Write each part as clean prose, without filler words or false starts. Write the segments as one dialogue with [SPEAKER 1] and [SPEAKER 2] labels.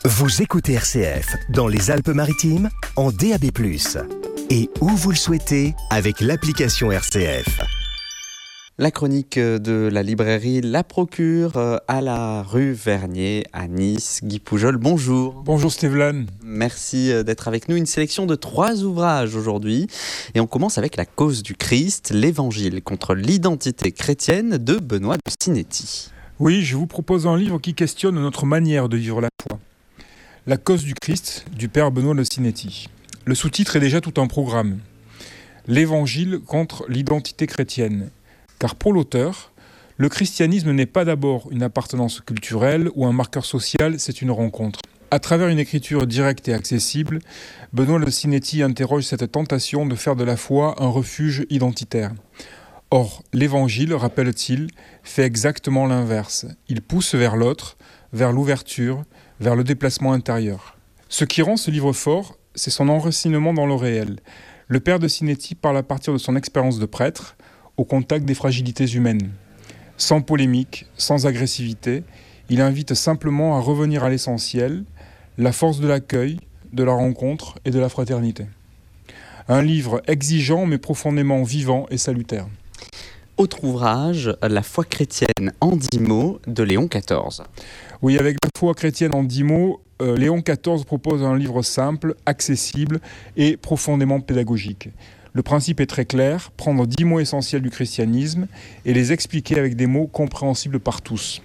[SPEAKER 1] Vous écoutez RCF dans les Alpes-Maritimes en DAB+, et où vous le souhaitez avec l'application RCF.
[SPEAKER 2] La chronique de la librairie La Procure à la rue Vernier à Nice. Guy Poujol, bonjour.
[SPEAKER 3] Bonjour Stéphane.
[SPEAKER 2] Merci d'être avec nous. Une sélection de 3 ouvrages aujourd'hui. Et on commence avec La cause du Christ, l'Évangile contre l'identité chrétienne de Benoît de Sinetti.
[SPEAKER 3] Oui, je vous propose un livre qui questionne notre manière de vivre la foi. La cause du Christ, du père Benoît de Sinetti. Le sous-titre est déjà tout un programme. L'Évangile contre l'identité chrétienne. Car pour l'auteur, le christianisme n'est pas d'abord une appartenance culturelle ou un marqueur social, c'est une rencontre. À travers une écriture directe et accessible, Benoît de Sinetti interroge cette tentation de faire de la foi un refuge identitaire. Or, l'Évangile, rappelle-t-il, fait exactement l'inverse. Il pousse vers l'autre, vers l'ouverture, vers le déplacement intérieur. Ce qui rend ce livre fort, c'est son enracinement dans le réel. Le père de Sinetti parle à partir de son expérience de prêtre, au contact des fragilités humaines. Sans polémique, sans agressivité, il invite simplement à revenir à l'essentiel, la force de l'accueil, de la rencontre et de la fraternité. Un livre exigeant mais profondément vivant et salutaire.
[SPEAKER 2] Autre ouvrage, La foi chrétienne en 10 mots de Léon XIV.
[SPEAKER 3] Oui, avec La foi chrétienne en 10 mots, Léon XIV propose un livre simple, accessible et profondément pédagogique. Le principe est très clair, prendre 10 mots essentiels du christianisme et les expliquer avec des mots compréhensibles par tous.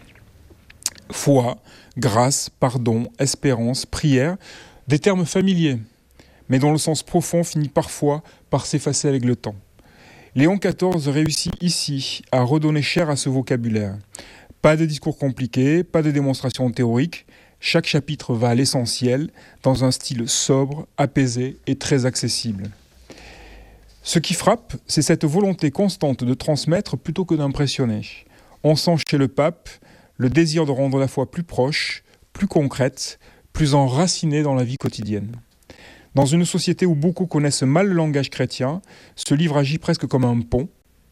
[SPEAKER 3] Foi, grâce, pardon, espérance, prière, des termes familiers, mais dont le sens profond finit parfois par s'effacer avec le temps. Léon XIV réussit ici à redonner chair à ce vocabulaire. Pas de discours compliqués, pas de démonstrations théoriques, chaque chapitre va à l'essentiel, dans un style sobre, apaisé et très accessible. Ce qui frappe, c'est cette volonté constante de transmettre plutôt que d'impressionner. On sent chez le pape le désir de rendre la foi plus proche, plus concrète, plus enracinée dans la vie quotidienne. Dans une société où beaucoup connaissent mal le langage chrétien, ce livre agit presque comme un pont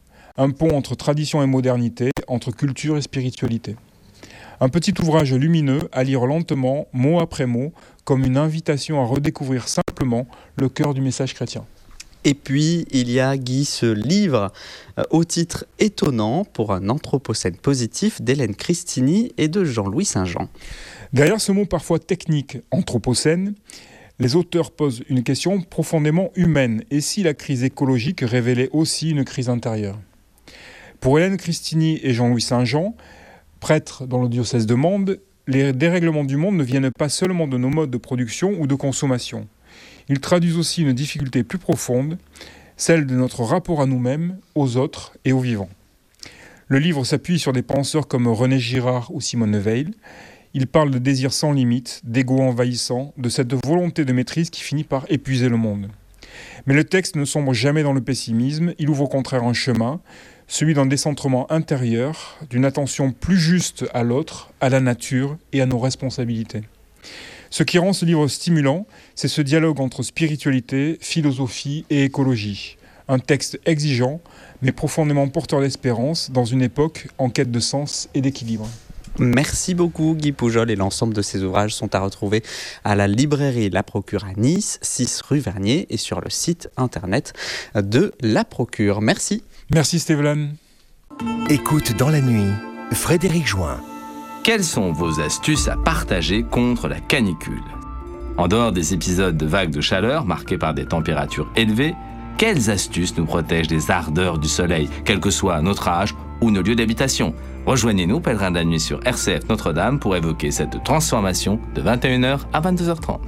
[SPEAKER 3] entre tradition et modernité, entre culture et spiritualité. Un petit ouvrage lumineux à lire lentement, mot après mot, comme une invitation à redécouvrir simplement le cœur du message chrétien.
[SPEAKER 2] Et puis, il y a, Guy, ce livre au titre étonnant pour un anthropocène positif d'Hélène Christini et de Jean-Louis Saint-Jean.
[SPEAKER 3] Derrière ce mot parfois technique, anthropocène, les auteurs posent une question profondément humaine. Et si la crise écologique révélait aussi une crise intérieure ? Pour Hélène Christini et Jean-Louis Saint-Jean, prêtres dans le diocèse de Mende, les dérèglements du monde ne viennent pas seulement de nos modes de production ou de consommation. Ils traduisent aussi une difficulté plus profonde, celle de notre rapport à nous-mêmes, aux autres et aux vivants. Le livre s'appuie sur des penseurs comme René Girard ou Simone Weil. Il parle de désir sans limite, d'ego envahissant, de cette volonté de maîtrise qui finit par épuiser le monde. Mais le texte ne sombre jamais dans le pessimisme, il ouvre au contraire un chemin, celui d'un décentrement intérieur, d'une attention plus juste à l'autre, à la nature et à nos responsabilités. Ce qui rend ce livre stimulant, c'est ce dialogue entre spiritualité, philosophie et écologie. Un texte exigeant, mais profondément porteur d'espérance dans une époque en quête de sens et d'équilibre.
[SPEAKER 2] Merci beaucoup Guy Poujol, et l'ensemble de ces ouvrages sont à retrouver à la librairie La Procure à Nice, 6 rue Vernier, et sur le site internet de La Procure. Merci.
[SPEAKER 3] Merci Stéphane.
[SPEAKER 1] Écoute dans la nuit, Frédéric Join.
[SPEAKER 4] Quelles sont vos astuces à partager contre la canicule ? En dehors des épisodes de vagues de chaleur marqués par des températures élevées, quelles astuces nous protègent des ardeurs du soleil, quel que soit notre âge ou nos lieux d'habitation ? Rejoignez-nous, Pèlerins de la Nuit sur RCF Notre-Dame, pour évoquer cette transformation de 21h à 22h30.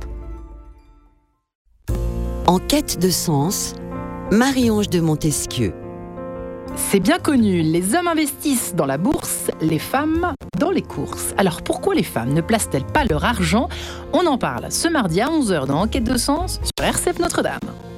[SPEAKER 5] En quête de sens, Marie-Ange de Montesquieu.
[SPEAKER 6] C'est bien connu, les hommes investissent dans la bourse, les femmes dans les courses. Alors pourquoi les femmes ne placent-elles pas leur argent ? On en parle ce mardi à 11h dans Enquête de sens sur RCF Notre-Dame.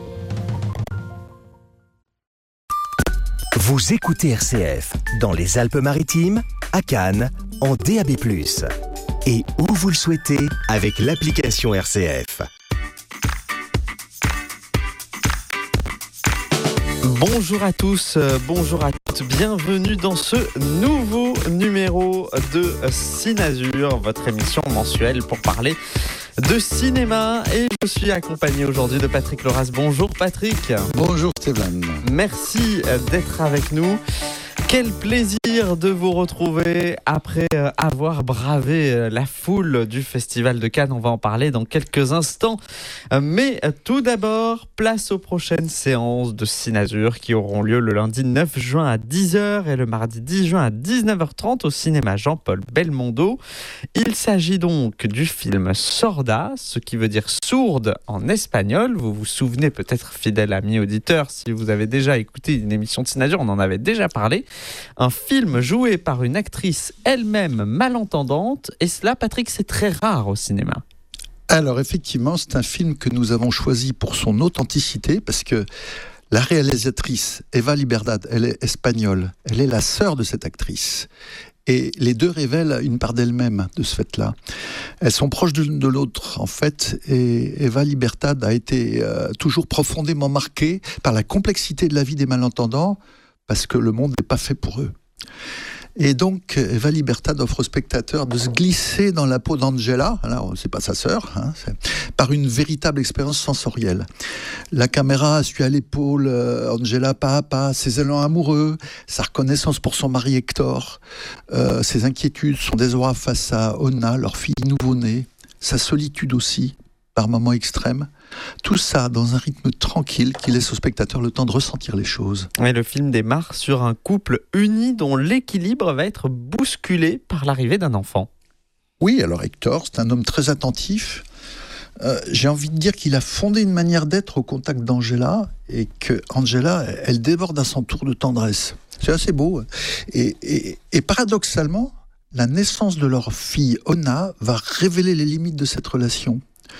[SPEAKER 1] Vous écoutez RCF dans les Alpes-Maritimes, à Cannes, en DAB+, et où vous le souhaitez avec l'application RCF.
[SPEAKER 2] Bonjour à tous, bonjour à toutes, bienvenue dans ce nouveau numéro de Cinazur, votre émission mensuelle pour parler de cinéma. Et je suis accompagné aujourd'hui de Patrick Loras. Bonjour Patrick.
[SPEAKER 7] Bonjour Stéphane.
[SPEAKER 2] Merci d'être avec nous. Quel plaisir de vous retrouver après avoir bravé la foule du Festival de Cannes. On va en parler dans quelques instants. Mais tout d'abord, place aux prochaines séances de Cinazur qui auront lieu le lundi 9 juin à 10h et le mardi 10 juin à 19h30 au cinéma Jean-Paul Belmondo. Il s'agit donc du film Sorda, ce qui veut dire sourde en espagnol. Vous vous souvenez peut-être, fidèle ami auditeur, si vous avez déjà écouté une émission de Cinazur, on en avait déjà parlé. Un film joué par une actrice elle-même malentendante, et cela, Patrick, c'est très rare au cinéma.
[SPEAKER 7] Alors effectivement, c'est un film que nous avons choisi pour son authenticité, parce que la réalisatrice Eva Liberdad, elle est espagnole, elle est la sœur de cette actrice. Et les deux révèlent une part d'elles-mêmes de ce fait-là. Elles sont proches l'une de l'autre, en fait, et Eva Liberdad a été toujours profondément marquée par la complexité de la vie des malentendants, parce que le monde n'est pas fait pour eux. Et donc, Eva Liberdad offre aux spectateurs de se glisser dans la peau d'Angela, alors c'est pas sa sœur, par une véritable expérience sensorielle. La caméra suit à l'épaule Angela pas à pas, ses élans amoureux, sa reconnaissance pour son mari Hector, ses inquiétudes, son désarroi face à Ona, leur fille nouveau-née, sa solitude aussi, par moments extrêmes. Tout ça dans un rythme tranquille qui laisse au spectateur le temps de ressentir les choses.
[SPEAKER 2] Et le film démarre sur un couple uni dont l'équilibre va être bousculé par l'arrivée d'un enfant.
[SPEAKER 7] Oui, alors Hector, c'est un homme très attentif. J'ai envie de dire qu'il a fondé une manière d'être au contact d'Angela et que Angela, elle déborde à son tour de tendresse. C'est assez beau. Et paradoxalement, la naissance de leur fille Ona va révéler les limites de cette relation.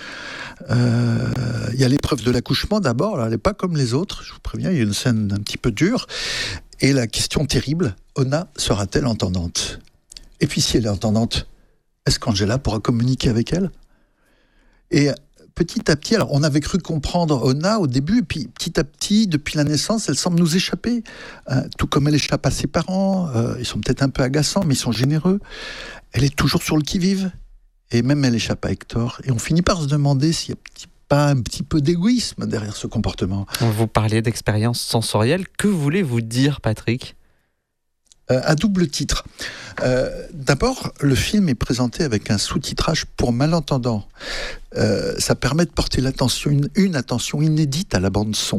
[SPEAKER 7] Il y a l'épreuve de l'accouchement d'abord, elle n'est pas comme les autres, je vous préviens, il y a une scène un petit peu dure, et la question terrible, Ona sera-t-elle entendante ? Et puis si elle est entendante, est-ce qu'Angela pourra communiquer avec elle ? Et petit à petit, alors on avait cru comprendre Ona au début, et puis petit à petit, depuis la naissance, elle semble nous échapper, tout comme elle échappe à ses parents, ils sont peut-être un peu agaçants, mais ils sont généreux, elle est toujours sur le qui-vive. Et même elle échappe à Hector. Et on finit par se demander s'il n'y a pas un petit peu d'égoïsme derrière ce comportement.
[SPEAKER 2] Vous parliez d'expérience sensorielle. Que voulez-vous dire, Patrick ?
[SPEAKER 7] À double titre. D'abord, le film est présenté avec un sous-titrage pour malentendants. Ça permet de porter l'attention, une attention inédite à la bande-son.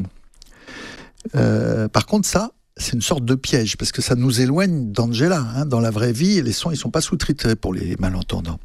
[SPEAKER 7] Par contre, ça, c'est une sorte de piège, parce que ça nous éloigne d'Angela. Dans la vraie vie, les sons, ils ne sont pas sous-titrés pour les malentendants.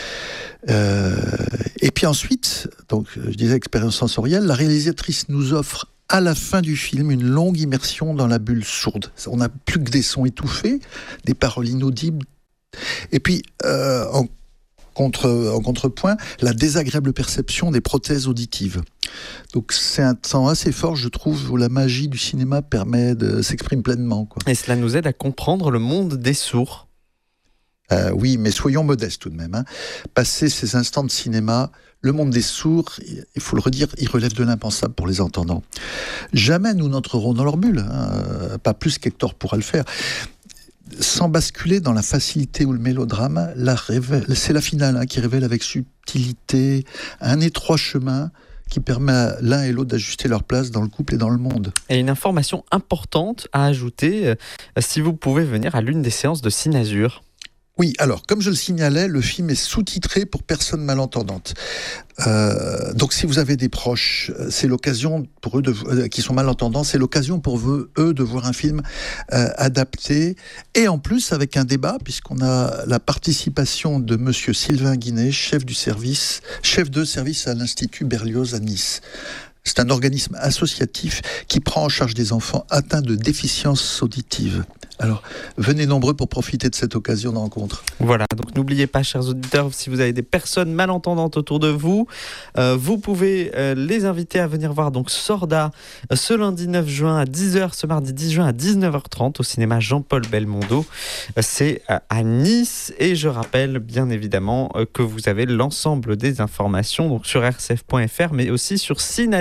[SPEAKER 7] Et puis ensuite, donc, je disais expérience sensorielle, la réalisatrice nous offre à la fin du film une longue immersion dans la bulle sourde. On n'a plus que des sons étouffés, des paroles inaudibles. Et puis, en contrepoint, la désagréable perception des prothèses auditives. Donc c'est un temps assez fort, je trouve, où la magie du cinéma permet de s'exprimer pleinement, quoi.
[SPEAKER 2] Et cela nous aide à comprendre le monde des sourds.
[SPEAKER 7] Oui, mais soyons modestes tout de même. Passer ces instants de cinéma, le monde des sourds, il faut le redire, il relève de l'impensable pour les entendants. Jamais nous n'entrerons dans leur bulle, pas plus qu'Hector pourra le faire. Sans basculer dans la facilité ou le mélodrame, c'est la finale qui révèle avec subtilité un étroit chemin qui permet à l'un et l'autre d'ajuster leur place dans le couple et dans le monde.
[SPEAKER 2] Et une information importante à ajouter, si vous pouvez venir à l'une des séances de Cinazur.
[SPEAKER 7] Oui, alors, comme je le signalais, le film est sous-titré pour personnes malentendantes. Donc, si vous avez des proches, c'est l'occasion pour eux qui sont malentendants, c'est l'occasion pour eux de voir un film adapté. Et en plus, avec un débat, puisqu'on a la participation de monsieur Sylvain Guinet, chef de service à l'Institut Berlioz à Nice. C'est un organisme associatif qui prend en charge des enfants atteints de déficience auditive. Alors, venez nombreux pour profiter de cette occasion de rencontre.
[SPEAKER 2] Voilà, donc n'oubliez pas, chers auditeurs, si vous avez des personnes malentendantes autour de vous, vous pouvez les inviter à venir voir donc Sorda ce lundi 9 juin à 10h, ce mardi 10 juin à 19h30 au cinéma Jean-Paul Belmondo. C'est à Nice et je rappelle bien évidemment que vous avez l'ensemble des informations donc sur rcf.fr mais aussi sur Cinazur.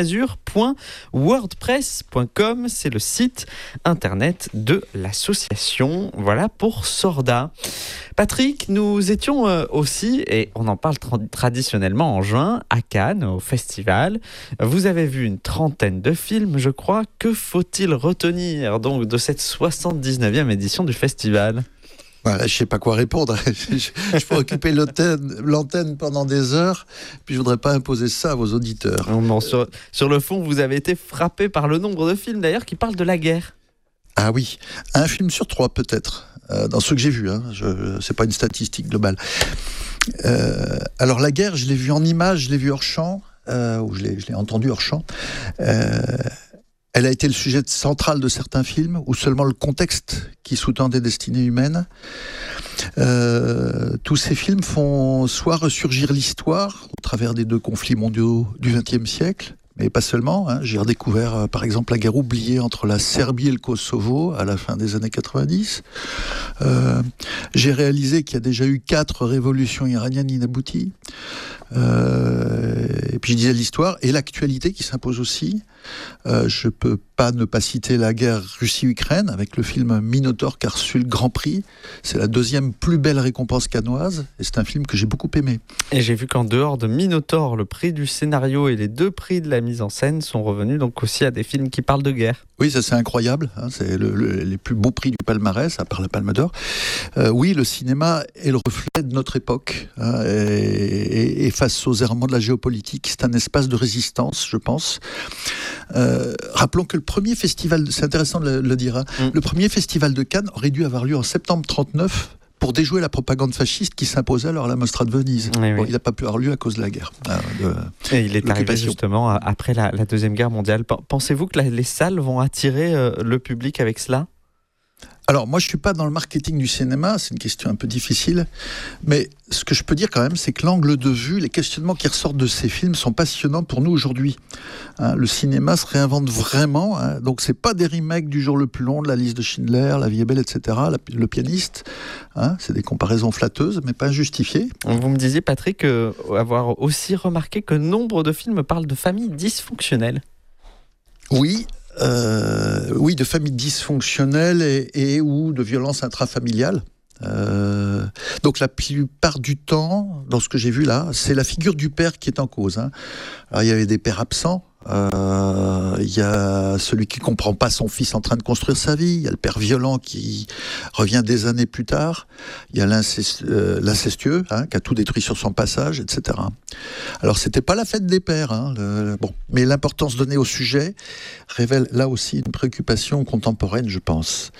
[SPEAKER 2] sur-mesure.wordpress.com. C'est le site internet de l'association. Voilà pour Sorda. Patrick, nous étions aussi, et on en parle traditionnellement en juin, à Cannes, au festival. Vous avez vu une trentaine de films, je crois. Que faut-il retenir donc de cette 79e édition du festival ?
[SPEAKER 7] Voilà, je ne sais pas quoi répondre. Je peux occuper l'antenne pendant des heures, puis je ne voudrais pas imposer ça à vos auditeurs.
[SPEAKER 2] Bon, sur le fond, vous avez été frappé par le nombre de films d'ailleurs qui parlent de la guerre.
[SPEAKER 7] Ah oui, un film sur 3 peut-être, dans ceux que j'ai vus. Ce n'est pas une statistique globale. Alors la guerre, je l'ai vue en images, je l'ai vue hors champ, ou je l'ai entendue hors champ. Elle a été le sujet central de certains films, ou seulement le contexte qui sous-tend des destinées humaines. Tous ces films font soit ressurgir l'histoire au travers des 2 conflits mondiaux du XXe siècle, mais pas seulement. J'ai redécouvert par exemple la guerre oubliée entre la Serbie et le Kosovo à la fin des années 90. J'ai réalisé qu'il y a déjà eu 4 révolutions iraniennes inabouties. Et puis je disais l'histoire et l'actualité qui s'impose aussi. Je peux pas ne pas citer la guerre Russie-Ukraine avec le film Minotaur qui a reçu le Grand Prix. C'est la 2e plus belle récompense cannoise et c'est un film que j'ai beaucoup aimé.
[SPEAKER 2] Et j'ai vu qu'en dehors de Minotaur, le prix du scénario et les 2 prix de la mise en scène sont revenus donc aussi à des films qui parlent de guerre.
[SPEAKER 7] Oui, ça c'est incroyable. C'est les plus beaux prix du palmarès, à part la Palme d'Or. Oui, le cinéma est le reflet de notre époque. Et face aux errements de la géopolitique, c'est un espace de résistance, je pense. Rappelons que le premier festival, c'est intéressant de le dire, le premier festival de Cannes aurait dû avoir lieu en septembre 1939 pour déjouer la propagande fasciste qui s'imposait alors à la Mostra de Venise.
[SPEAKER 2] Oui, oui.
[SPEAKER 7] Il n'a pas pu avoir lieu à cause de la guerre.
[SPEAKER 2] Et il est arrivé justement après la Deuxième Guerre mondiale. Pensez-vous que les salles vont attirer le public avec cela ?
[SPEAKER 7] Alors, moi, je ne suis pas dans le marketing du cinéma, c'est une question un peu difficile, mais ce que je peux dire quand même, c'est que l'angle de vue, les questionnements qui ressortent de ces films sont passionnants pour nous aujourd'hui. Le cinéma se réinvente vraiment, donc c'est pas des remakes du Jour le plus long, de La Liste de Schindler, La Vie est belle, etc., Le Pianiste, c'est des comparaisons flatteuses, mais pas injustifiées.
[SPEAKER 2] Vous me disiez, Patrick, avoir aussi remarqué que nombre de films parlent de familles dysfonctionnelles.
[SPEAKER 7] Oui, de familles dysfonctionnelles et ou de violences intrafamiliales. Donc la plupart du temps, dans ce que j'ai vu là, c'est la figure du père qui est en cause. Alors il y avait des pères absents. Il y a celui qui comprend pas son fils en train de construire sa vie, il y a le père violent qui revient des années plus tard, il y a l'incestueux qui a tout détruit sur son passage, etc. Alors c'était pas la fête des pères, mais l'importance donnée au sujet révèle là aussi une préoccupation contemporaine, je pense.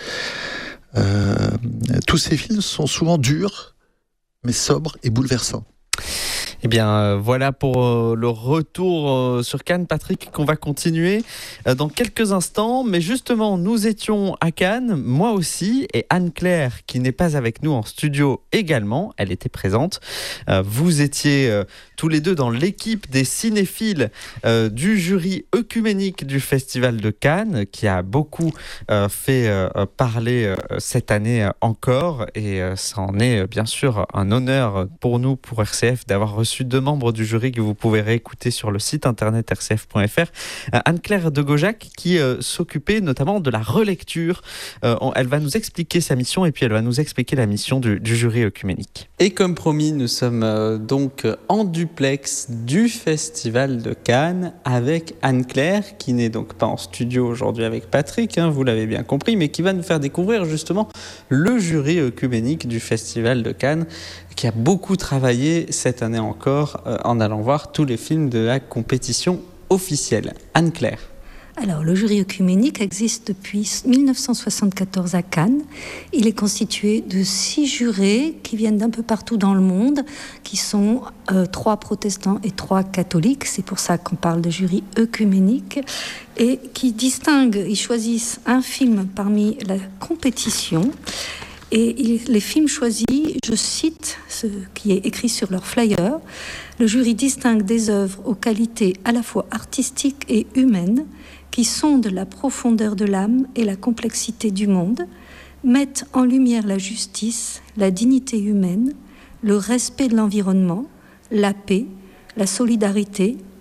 [SPEAKER 7] Tous ces films sont souvent durs, mais sobres et bouleversants.
[SPEAKER 2] Eh bien, voilà pour le retour sur Cannes, Patrick, qu'on va continuer dans quelques instants. Mais justement, nous étions à Cannes, moi aussi, et Anne-Claire, qui n'est pas avec nous en studio également, elle était présente. Vous étiez tous les deux dans l'équipe des cinéphiles du jury œcuménique du Festival de Cannes, qui a beaucoup fait parler cette année encore. Et ça en est bien sûr un honneur pour nous, pour RCF, d'avoir reçu 2 membres du jury que vous pouvez réécouter sur le site internet rcf.fr. Anne-Claire de Gaujac qui s'occupait notamment de la relecture. Elle va nous expliquer sa mission et puis elle va nous expliquer la mission du jury œcuménique.
[SPEAKER 8] Et comme promis, nous sommes donc en duplex du Festival de Cannes avec Anne-Claire qui n'est donc pas en studio aujourd'hui avec Patrick, vous l'avez bien compris, mais qui va nous faire découvrir justement le jury œcuménique du Festival de Cannes, qui a beaucoup travaillé cette année encore en allant voir tous les films de la compétition officielle. Anne-Claire.
[SPEAKER 9] Alors, le jury œcuménique existe depuis 1974 à Cannes. Il est constitué de 6 jurés qui viennent d'un peu partout dans le monde, qui sont 3 protestants et 3 catholiques. C'est pour ça qu'on parle de jury œcuménique. Et qui distinguent, ils choisissent un film parmi la compétition. Et les films choisis, je cite ce qui est écrit sur leur flyer, le jury distingue des œuvres aux qualités à la fois artistiques et humaines, qui sondent la profondeur de l'âme et la complexité du monde, mettent en lumière la justice, la dignité humaine, le respect de l'environnement, la paix, la solidarité,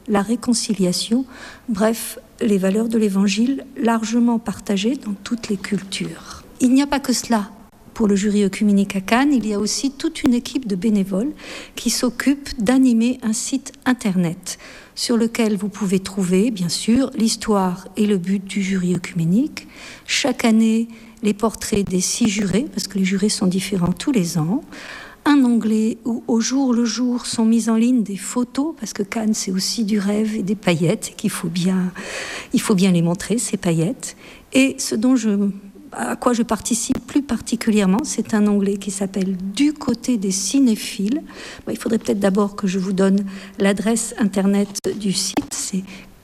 [SPEAKER 9] la réconciliation, bref, les valeurs de l'Évangile largement partagées dans toutes les cultures. Il n'y a pas que cela. Pour le jury œcuménique à Cannes, il y a aussi toute une équipe de bénévoles qui s'occupe d'animer un site internet sur lequel vous pouvez trouver, bien sûr, l'histoire et le but du jury œcuménique. Chaque année, les portraits des 6 jurés, parce que les jurés sont différents tous les ans. Un onglet où, au jour le jour, sont mises en ligne des photos, parce que Cannes, c'est aussi du rêve et des paillettes, et qu'il faut bien les montrer, ces paillettes. Et à quoi je participe plus particulièrement, c'est un onglet qui s'appelle « Du côté des cinéphiles ». Il faudrait peut-être d'abord que je vous donne l'adresse internet du site, c'est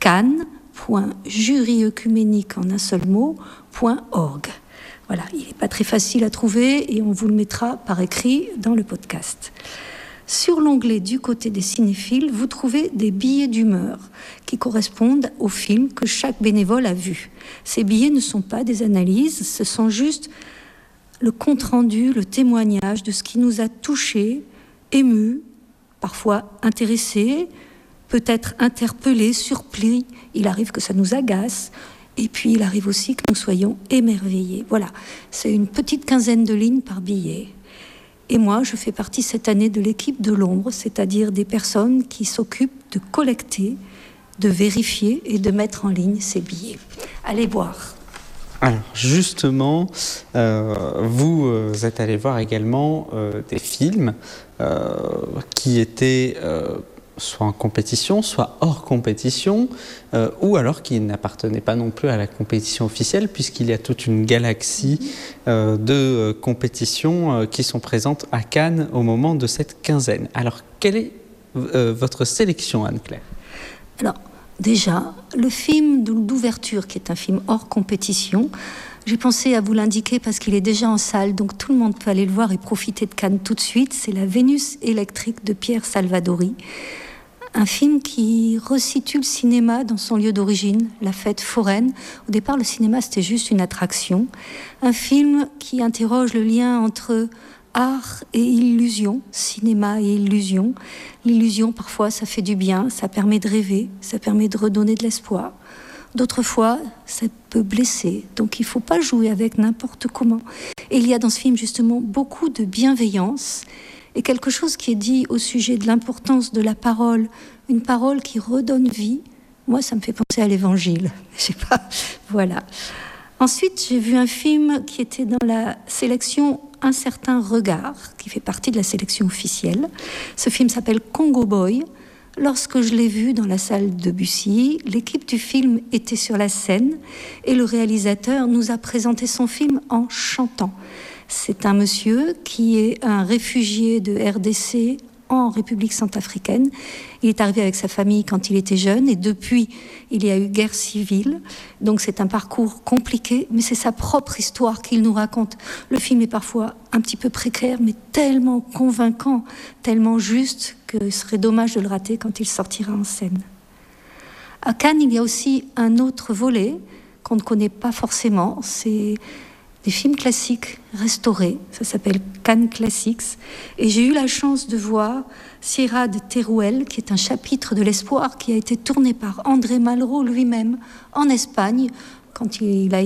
[SPEAKER 9] cannes.juryœcuménique en un seul mot.org. Voilà, il n'est pas très facile à trouver et on vous le mettra par écrit dans le podcast. Sur l'onglet du côté des cinéphiles, vous trouvez des billets d'humeur qui correspondent aux films que chaque bénévole a vus. Ces billets ne sont pas des analyses, ce sont juste le compte-rendu, le témoignage de ce qui nous a touchés, émus, parfois intéressés, peut-être interpellés, surpris. Il arrive que ça nous agace. Et puis, il arrive aussi que nous soyons émerveillés. Voilà, c'est une petite quinzaine de lignes par billet. Et moi, je fais partie cette année de l'équipe de l'ombre, c'est-à-dire des personnes qui s'occupent de collecter, de vérifier et de mettre en ligne ces billets. Allez voir.
[SPEAKER 8] Alors, justement, vous êtes allé voir également des films qui étaient... soit en compétition, soit hors compétition, ou alors qui n'appartenaient pas non plus à la compétition officielle, puisqu'il y a toute une galaxie de compétitions qui sont présentes à Cannes au moment de cette quinzaine. Alors, quelle est votre sélection, Anne-Claire ?
[SPEAKER 9] Alors, déjà, le film d'ouverture, qui est un film hors compétition, j'ai pensé à vous l'indiquer parce qu'il est déjà en salle, donc tout le monde peut aller le voir et profiter de Cannes tout de suite. C'est La Vénus électrique de Pierre Salvadori. Un film qui resitue le cinéma dans son lieu d'origine, la fête foraine. Au départ, le cinéma, c'était juste une attraction. Un film qui interroge le lien entre art et illusion, cinéma et illusion. L'illusion, parfois, ça fait du bien, ça permet de rêver, ça permet de redonner de l'espoir. D'autres fois, ça peut blesser. Donc, il ne faut pas jouer avec n'importe comment. Et il y a dans ce film, justement, beaucoup de bienveillance et quelque chose qui est dit au sujet de l'importance de la parole, une parole qui redonne vie. Moi, ça me fait penser à l'Évangile. Je sais pas, voilà. Ensuite, j'ai vu un film qui était dans la sélection Un certain regard, qui fait partie de la sélection officielle. Ce film s'appelle Congo Boy. Lorsque je l'ai vu dans la salle de Bussy, l'équipe du film était sur la scène et le réalisateur nous a présenté son film en chantant. C'est un monsieur qui est un réfugié de RDC en République centrafricaine. Il est arrivé avec sa famille quand il était jeune et depuis, il y a eu guerre civile. Donc c'est un parcours compliqué, mais c'est sa propre histoire qu'il nous raconte. Le film est parfois un petit peu précaire, mais tellement convaincant, tellement juste que ce serait dommage de le rater quand il sortira en scène. À Cannes, il y a aussi un autre volet qu'on ne connaît pas forcément, c'est des films classiques restaurés, ça s'appelle Cannes Classics, et j'ai eu la chance de voir Sierra de Teruel, qui est un chapitre de l'espoir qui a été tourné par André Malraux lui-même en Espagne, quand il a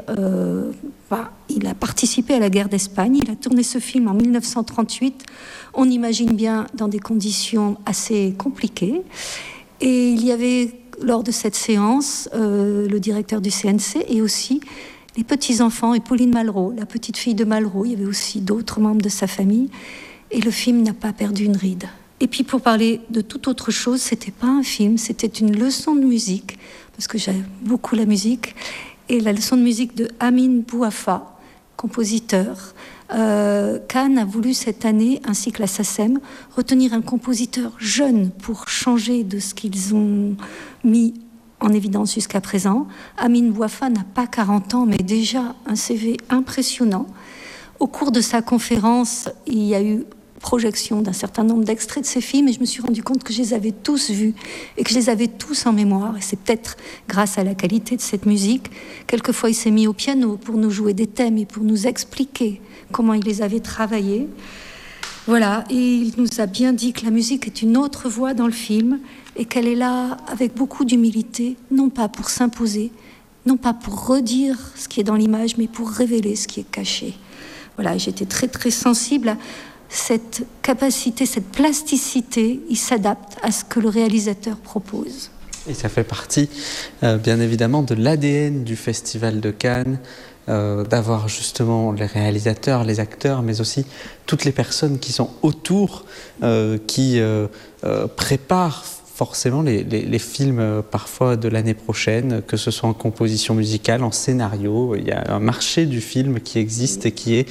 [SPEAKER 9] participé à la guerre d'Espagne. Il a tourné ce film en 1938, on imagine bien dans des conditions assez compliquées, et il y avait lors de cette séance le directeur du CNC et aussi les petits-enfants et Pauline Malraux, la petite fille de Malraux. Il y avait aussi d'autres membres de sa famille. Et le film n'a pas perdu une ride. Et puis pour parler de toute autre chose, c'était pas un film, c'était une leçon de musique, parce que j'aime beaucoup la musique. Et la leçon de musique de Amin Bouafa, compositeur. Cannes a voulu cette année, ainsi que la SACEM, retenir un compositeur jeune pour changer de ce qu'ils ont mis en évidence jusqu'à présent. Amin Bouafa n'a pas 40 ans, mais déjà un CV impressionnant. Au cours de sa conférence, il y a eu projection d'un certain nombre d'extraits de ses films et je me suis rendu compte que je les avais tous vus et que je les avais tous en mémoire. Et c'est peut-être grâce à la qualité de cette musique. Quelquefois, il s'est mis au piano pour nous jouer des thèmes et pour nous expliquer comment il les avait travaillés. Voilà, et il nous a bien dit que la musique est une autre voix dans le film et qu'elle est là avec beaucoup d'humilité, non pas pour s'imposer, non pas pour redire ce qui est dans l'image, mais pour révéler ce qui est caché. Voilà, j'étais très très sensible à cette capacité, cette plasticité. Il s'adapte à ce que le réalisateur propose.
[SPEAKER 8] Et ça fait partie, bien évidemment, de l'ADN du Festival de Cannes, d'avoir justement les réalisateurs, les acteurs, mais aussi toutes les personnes qui sont autour, qui préparent forcément les films parfois de l'année prochaine, que ce soit en composition musicale, en scénario. Il y a un marché du film qui existe et qui est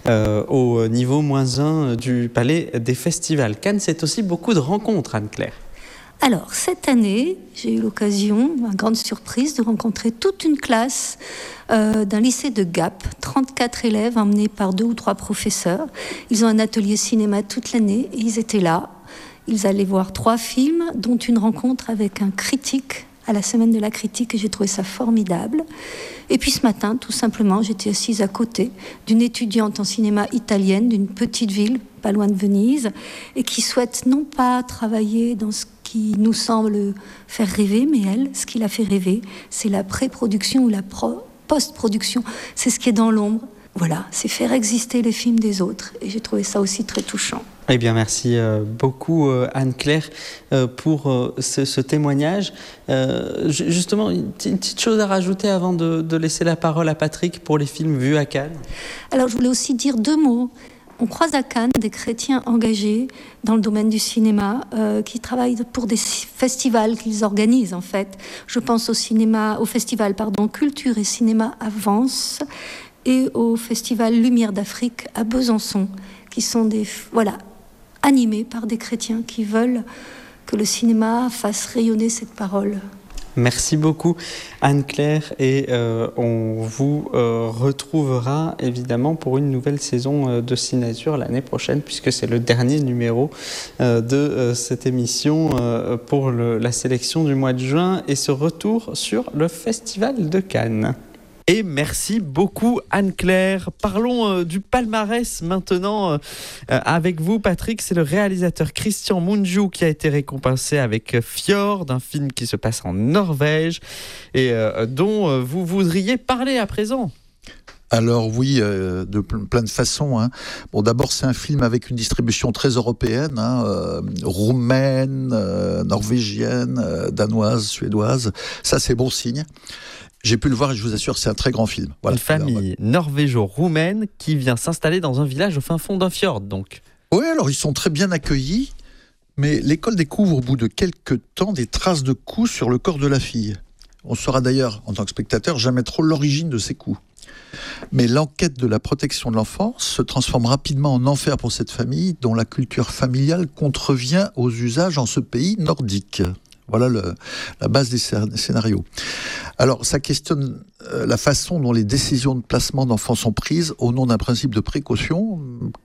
[SPEAKER 8] au niveau -1 du Palais des Festivals. Cannes, c'est aussi beaucoup de rencontres, Anne-Claire.
[SPEAKER 9] Alors, cette année, j'ai eu l'occasion, ma grande surprise, de rencontrer toute une classe d'un lycée de Gap, 34 élèves emmenés par 2 ou 3 professeurs. Ils ont un atelier cinéma toute l'année et ils étaient là. Ils allaient voir 3 films, dont une rencontre avec un critique à la semaine de la critique, et j'ai trouvé ça formidable. Et puis ce matin, tout simplement, j'étais assise à côté d'une étudiante en cinéma italienne d'une petite ville, pas loin de Venise, et qui souhaite non pas travailler dans ce qui nous semble faire rêver, mais elle, ce qui la fait rêver, c'est la pré-production ou la post-production. C'est ce qui est dans l'ombre. Voilà, c'est faire exister les films des autres. Et j'ai trouvé ça aussi très touchant.
[SPEAKER 8] Eh bien, merci beaucoup Anne-Claire pour ce témoignage. Justement, une petite chose à rajouter avant de laisser la parole à Patrick pour les films vus à Cannes.
[SPEAKER 9] Alors, je voulais aussi dire 2 mots. On croise à Cannes des chrétiens engagés dans le domaine du cinéma qui travaillent pour des festivals qu'ils organisent en fait. Je pense au festival Culture et Cinéma à Vence et au festival Lumière d'Afrique à Besançon, qui sont animés par des chrétiens qui veulent que le cinéma fasse rayonner cette parole.
[SPEAKER 8] Merci beaucoup Anne-Claire et on vous retrouvera évidemment pour une nouvelle saison de Signature l'année prochaine, puisque c'est le dernier numéro de cette émission pour la sélection du mois de juin et ce retour sur le Festival de Cannes.
[SPEAKER 2] Et merci beaucoup Anne-Claire. Parlons du palmarès maintenant avec vous Patrick. C'est le réalisateur Christian Mungiu qui a été récompensé avec Fjord, un film qui se passe en Norvège et dont vous voudriez parler à présent.
[SPEAKER 7] Alors oui, de plein de façons. Hein. Bon, d'abord, c'est un film avec une distribution très européenne, roumaine, norvégienne, danoise, suédoise. Ça, c'est bon signe. J'ai pu le voir et je vous assure, c'est un très grand film. Voilà.
[SPEAKER 2] Une famille norvégo-roumaine qui vient s'installer dans un village au fin fond d'un fjord, donc.
[SPEAKER 7] Oui, alors ils sont très bien accueillis, mais l'école découvre au bout de quelques temps des traces de coups sur le corps de la fille. On saura d'ailleurs, en tant que spectateur, jamais trop l'origine de ces coups. Mais l'enquête de la protection de l'enfance se transforme rapidement en enfer pour cette famille dont la culture familiale contrevient aux usages en ce pays nordique. Voilà la base des scénarios. Alors, ça questionne la façon dont les décisions de placement d'enfants sont prises au nom d'un principe de précaution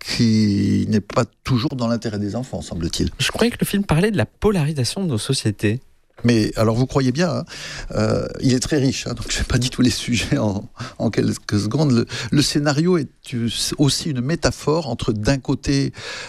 [SPEAKER 7] qui n'est pas toujours dans l'intérêt des enfants, semble-t-il.
[SPEAKER 2] Je croyais que le film parlait de la polarisation de nos sociétés.
[SPEAKER 7] Mais alors vous croyez bien, il est très riche, donc je n'ai pas dit tous les sujets en quelques secondes. Le scénario est aussi une métaphore entre d'un côté,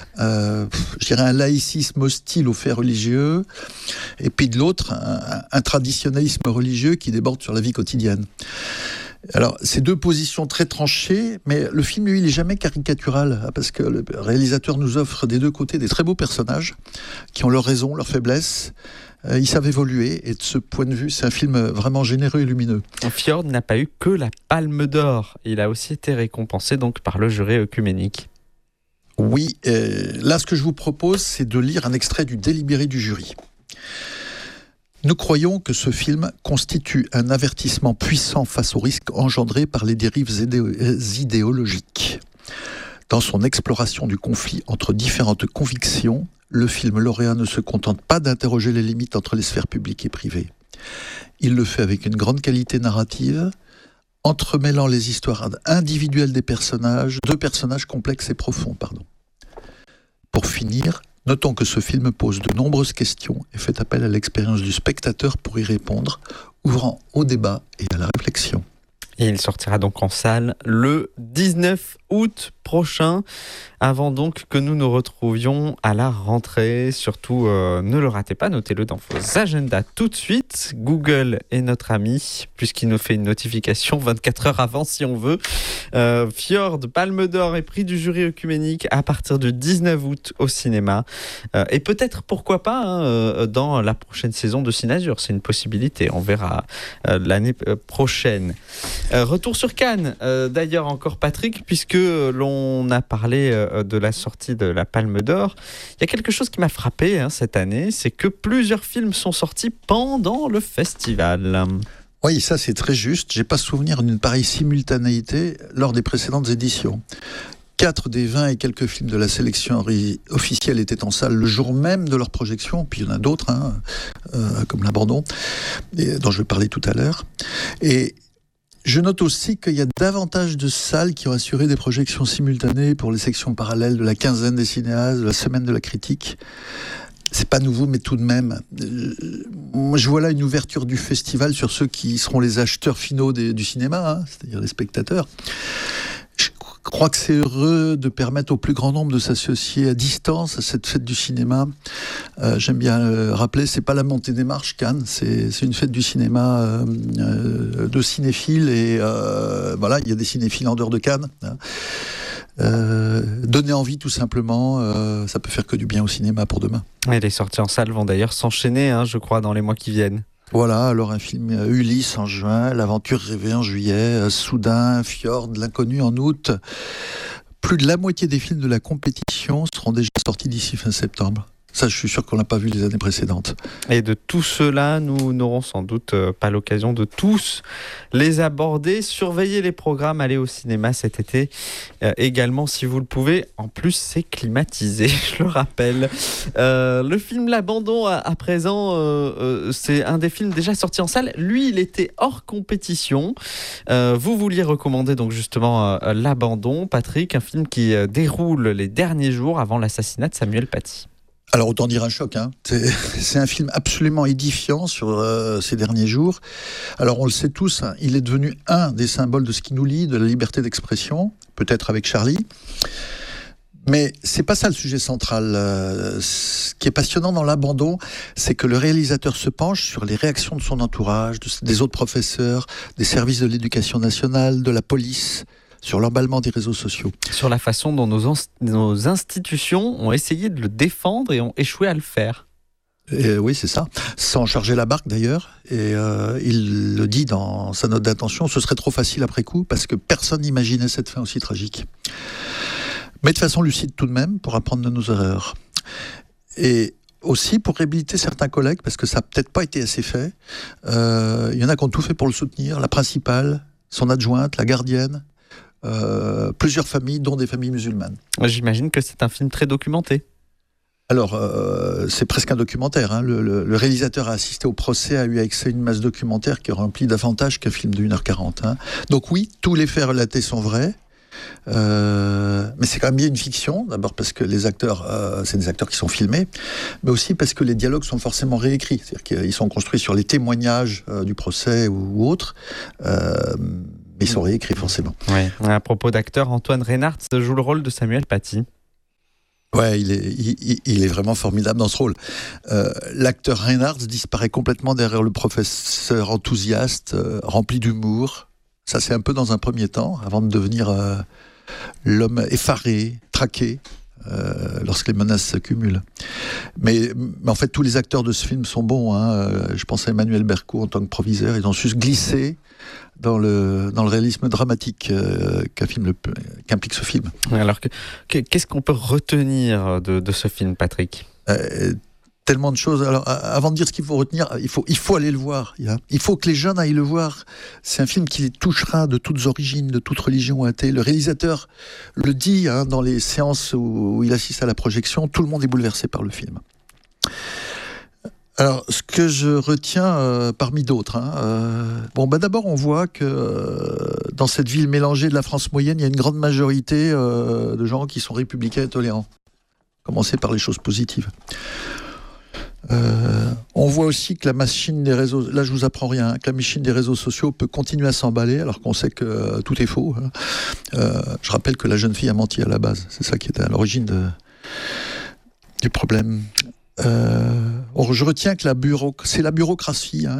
[SPEAKER 7] je dirais un laïcisme hostile aux faits religieux, et puis de l'autre, un traditionnalisme religieux qui déborde sur la vie quotidienne. Alors, c'est 2 positions très tranchées, mais le film, lui, il n'est jamais caricatural, parce que le réalisateur nous offre des 2 côtés des très beaux personnages qui ont leurs raisons, leurs faiblesses. Ils savent évoluer, et de ce point de vue, c'est un film vraiment généreux et lumineux.
[SPEAKER 2] Fjord n'a pas eu que la Palme d'Or. Il a aussi été récompensé donc par le jury œcuménique.
[SPEAKER 7] Oui, là, ce que je vous propose, c'est de lire un extrait du délibéré du jury. Nous croyons que ce film constitue un avertissement puissant face aux risques engendrés par les dérives idéologiques. Dans son exploration du conflit entre différentes convictions, le film lauréat ne se contente pas d'interroger les limites entre les sphères publiques et privées. Il le fait avec une grande qualité narrative, entremêlant les histoires individuelles des personnages, 2 personnages complexes et profonds. Pour finir, notons que ce film pose de nombreuses questions et fait appel à l'expérience du spectateur pour y répondre, ouvrant au débat et à la réflexion.
[SPEAKER 2] Et il sortira donc en salle le 19 août prochain, avant donc que nous nous retrouvions à la rentrée. Surtout, ne le ratez pas, notez-le dans vos agendas tout de suite. Google est notre ami, puisqu'il nous fait une notification 24 heures avant si on veut. Fjord, Palme d'Or et prix du jury œcuménique à partir du 19 août au cinéma. Et peut-être, pourquoi pas, dans la prochaine saison de Cinazur. C'est une possibilité, on verra l'année prochaine. Retour sur Cannes, d'ailleurs encore Patrick, puisque l'on a parlé de la sortie de la Palme d'Or. Il y a quelque chose qui m'a frappé cette année, c'est que plusieurs films sont sortis pendant le festival.
[SPEAKER 7] Oui, ça c'est très juste. J'ai pas souvenir d'une pareille simultanéité lors des précédentes éditions. 4 des 20 et quelques films de la sélection officielle étaient en salle le jour même de leur projection, puis il y en a d'autres, comme l'Abandon, dont je vais parler tout à l'heure. Et je note aussi qu'il y a davantage de salles qui ont assuré des projections simultanées pour les sections parallèles de la quinzaine des cinéastes, de la semaine de la critique. C'est pas nouveau, mais tout de même, moi je vois là une ouverture du festival sur ceux qui seront les acheteurs finaux du cinéma, c'est-à-dire les spectateurs. Je crois que c'est heureux de permettre au plus grand nombre de s'associer à distance à cette fête du cinéma. J'aime bien rappeler, c'est pas la montée des marches Cannes, c'est une fête du cinéma de cinéphiles et voilà, il y a des cinéphiles en dehors de Cannes. Donner envie tout simplement, ça peut faire que du bien au cinéma pour demain.
[SPEAKER 2] Et les sorties en salle vont d'ailleurs s'enchaîner, je crois, dans les mois qui viennent.
[SPEAKER 7] Voilà, alors un film Ulysse en juin, L'Aventure rêvée en juillet, Soudain, Fjord, L'Inconnu en août. Plus de la moitié des films de la compétition seront déjà sortis d'ici fin septembre. Ça, je suis sûr qu'on n'a pas vu les années précédentes.
[SPEAKER 2] Et de tout cela, nous n'aurons sans doute pas l'occasion de tous les aborder. Surveillez les programmes, allez au cinéma cet été également si vous le pouvez. En plus, c'est climatisé, je le rappelle. Le film L'Abandon, à présent, c'est un des films déjà sortis en salle. Lui, il était hors compétition. Vous vouliez recommander donc justement L'Abandon, Patrick, un film qui déroule les derniers jours avant l'assassinat de Samuel Paty.
[SPEAKER 7] Alors autant dire un choc, c'est un film absolument édifiant sur ces derniers jours. Alors on le sait tous, il est devenu un des symboles de ce qui nous lie, de la liberté d'expression, peut-être avec Charlie. Mais c'est pas ça le sujet central. Ce qui est passionnant dans L'Abandon, c'est que le réalisateur se penche sur les réactions de son entourage, des autres professeurs, des services de l'éducation nationale, de la police, sur l'emballement des réseaux sociaux.
[SPEAKER 2] Sur la façon dont nos institutions ont essayé de le défendre et ont échoué à le faire.
[SPEAKER 7] Oui, c'est ça. Sans charger la barque d'ailleurs. Et il le dit dans sa note d'intention, ce serait trop facile après coup parce que personne n'imaginait cette fin aussi tragique. Mais de façon lucide tout de même, pour apprendre de nos erreurs. Et aussi pour réhabiliter certains collègues, parce que ça n'a peut-être pas été assez fait. Il y en a qui ont tout fait pour le soutenir. La principale, son adjointe, la gardienne. Plusieurs familles, dont des familles musulmanes.
[SPEAKER 2] J'imagine que c'est un film très documenté.
[SPEAKER 7] Alors, c'est presque un documentaire. Le réalisateur a assisté au procès, a eu accès à une masse documentaire qui remplit davantage qu'un film de 1h40. Donc oui, tous les faits relatés sont vrais. Mais c'est quand même bien une fiction, d'abord parce que les acteurs, c'est des acteurs qui sont filmés, mais aussi parce que les dialogues sont forcément réécrits, c'est-à-dire qu'ils sont construits sur les témoignages du procès ou autres. Mais ils sont réécrits forcément.
[SPEAKER 2] Ouais. À propos d'acteurs, Antoine Reinhardt joue le rôle de Samuel Paty.
[SPEAKER 7] Ouais, il est vraiment formidable dans ce rôle. L'acteur Reinhardt disparaît complètement derrière le professeur enthousiaste, rempli d'humour. Ça, c'est un peu dans un premier temps, avant de devenir l'homme effaré, traqué, lorsque les menaces s'accumulent. Mais en fait, tous les acteurs de ce film sont bons. Je pense à Emmanuel Berco en tant que proviseur. Ils ont su se glisser dans le réalisme dramatique qu'implique ce film.
[SPEAKER 2] Alors, qu'est-ce qu'on peut retenir de ce film, Patrick ?
[SPEAKER 7] Tellement de choses. Alors, avant de dire ce qu'il faut retenir, il faut aller le voir. Il faut que les jeunes aillent le voir. C'est un film qui les touchera de toutes origines, de toute religion ou athée. Le réalisateur le dit dans les séances où il assiste à la projection. Tout le monde est bouleversé par le film. Alors, ce que je retiens parmi d'autres, d'abord on voit que dans cette ville mélangée de la France moyenne, il y a une grande majorité de gens qui sont républicains et tolérants. Commencer par les choses positives. On voit aussi que la machine des réseaux, là je vous apprends rien, que la machine des réseaux sociaux peut continuer à s'emballer alors qu'on sait que tout est faux. Je rappelle que la jeune fille a menti à la base, c'est ça qui était à l'origine du problème. Je retiens que c'est la bureaucratie